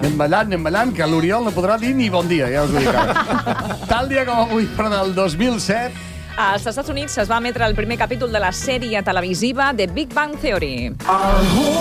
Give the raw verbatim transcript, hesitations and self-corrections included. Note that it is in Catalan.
Anem ballant, anem ballant, que l'Oriol no podrà dir ni bon dia, ja us ho dic ara. Tal dia com avui, però del dos mil set... Als Estats Units es va emetre el primer capítol de la sèrie televisiva The Big Bang Theory.